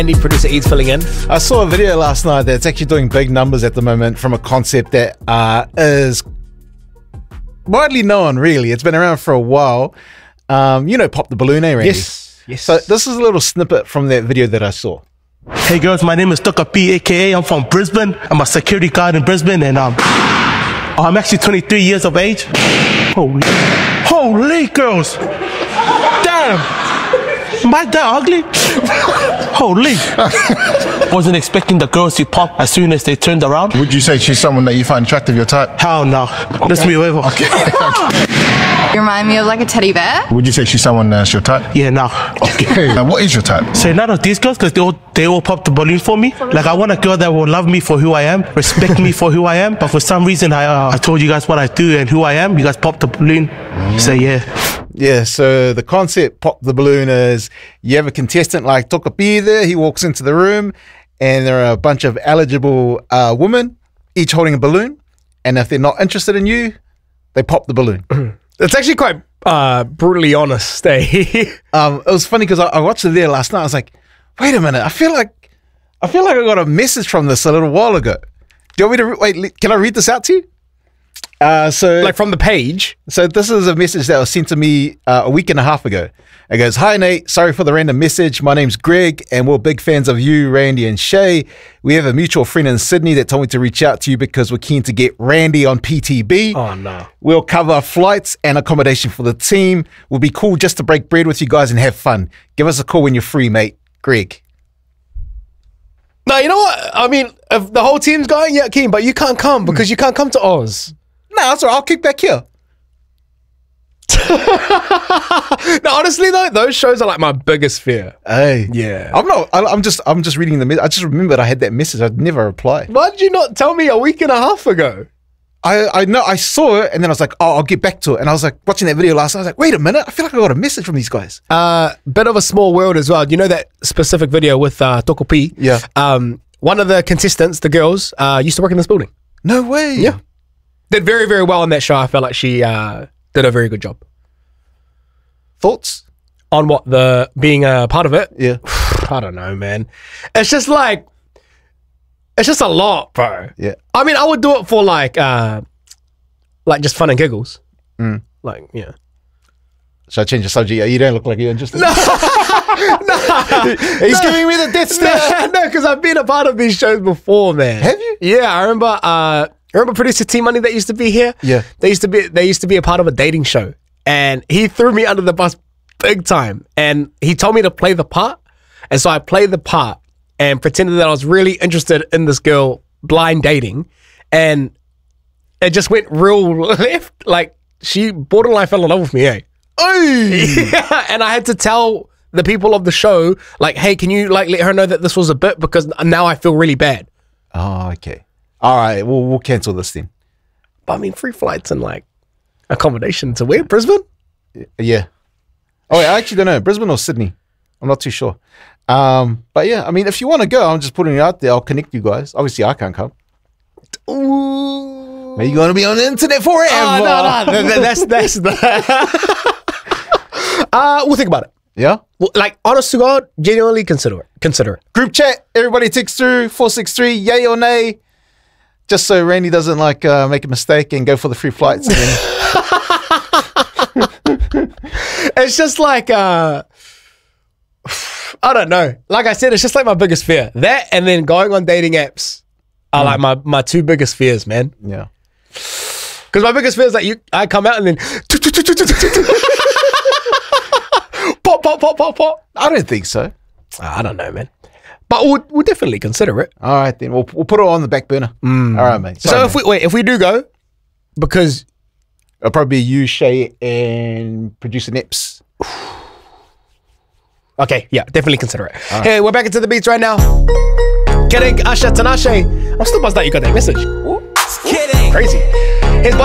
Andy, producer Eads filling in. I saw a video last night that's actually doing big numbers at the moment from a concept that is widely known, really. It's been around for a while. You know Pop the Balloon, eh, Randy? Yes. So this is a little snippet from that video that I saw. Hey girls, my name is Toka P, aka I'm from Brisbane. I'm a security guard in Brisbane, and I'm actually 23 years of age. Holy girls! Damn! Am I that ugly? Holy! Wasn't expecting the girls to pop as soon as they turned around. Would you say she's someone that you find attractive, your type? Hell no. Okay. Let's be over. Okay. You remind me of like a teddy bear. Would you say she's someone that's your type? Yeah, no. Okay. Now, what is your type? So none of these girls, because they all pop the balloon for me. Like, I want a girl that will love me for who I am, respect me for who I am. But for some reason, I told you guys what I do and who I am. You guys pop the balloon. Say yeah. Yeah, so the concept Pop the Balloon is you have a contestant like Toka P there. He walks into the room and there are a bunch of eligible women, each holding a balloon. And if they're not interested in you, they pop the balloon. It's actually quite brutally honest, eh? It was funny because I watched it there last night. I was like, wait a minute, I feel like I got a message from this a little while ago. Do you want me to wait? Can I read this out to you? So Like from the page. So this is a message that was sent to me a week and a half ago. It goes, "Hi Nate, sorry for the random message. My name's Greg and we're big fans of you, Randy and Shay. We have a mutual friend in Sydney that told me to reach out to you because we're keen to get Randy on PTB. Oh no. We'll cover flights and accommodation for the team. We'll be cool just to break bread with you guys and have fun. Give us a call when you're free, mate. Greg." No, you know what? I mean, if the whole team's going, yeah, keen, but you can't come because you can't come to Oz. No, that's all right. I'll kick back here. No, honestly though, those shows are like my biggest fear. Hey, Yeah. I'm just reading the message. I just remembered I had that message. I'd never replied. Why did you not tell me a week and a half ago? I know I saw it and then I was like, oh, I'll get back to it. And I was like watching that video last night. I was like, wait a minute, I feel like I got a message from these guys. Bit of a small world as well. You know that specific video with Toko P? Yeah. One of the contestants, the girls, used to work in this building. No way. Yeah. Did very, very well on that show. I felt like she did a very good job. Thoughts? On what? Being a part of it? Yeah. I don't know, man. It's just like, it's just a lot, bro. Yeah. I mean, I would do it for like just fun and giggles. Like, yeah. Should I change the subject? You don't look like you're interested. No. He's giving me the death stare. No, because I've been a part of these shows before, man. Have you? Yeah, I remember producer T Money that used to be here. Yeah. They used to be a part of a dating show, and he threw me under the bus big time. And he told me to play the part, and so I played the part and pretended that I was really interested in this girl blind dating, and it just went real left. Like she borderline fell in love with me, eh? Yeah, and I had to tell the people of the show, like, hey, can you like let her know that this was a bit because now I feel really bad. Oh, okay. All right, we'll cancel this then. But I mean, free flights and like accommodation to where? Brisbane? Yeah. Oh, wait, I actually don't know. Brisbane or Sydney? I'm not too sure. But yeah, I mean, if you want to go, I'm just putting it out there. I'll connect you guys. Obviously, I can't come. Ooh. Are you going to be on the internet forever? Oh, no. That's we'll think about it. Yeah? Well, like, honest to God, genuinely consider it. Group chat. Everybody text through 463, yay or nay. Just so Randy doesn't like make a mistake and go for the free flights. And then... It's just like, I don't know. Like I said, it's just like my biggest fear. That and then going on dating apps are like my two biggest fears, man. Yeah. Because my biggest fear is that I come out and then pop, pop, pop, pop, pop. I don't think so. I don't know, man. But we'll definitely consider it. All right, then. We'll put it on the back burner. All right, mate. Sorry, So if we do go, because it'll probably be you, Shay, and producer Nips. okay, yeah, definitely consider it. Hey, we're back into the beats right now. Kidding, Asha Tinashe. I'm still buzzed out you got that message. Kidding. Crazy.